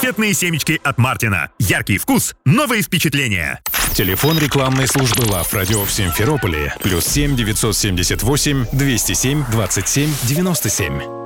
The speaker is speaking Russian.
Конфетные семечки от Мартина. Яркий вкус, новые впечатления. Телефон рекламной службы Лав Радио в Симферополе +7 978 207 27 97.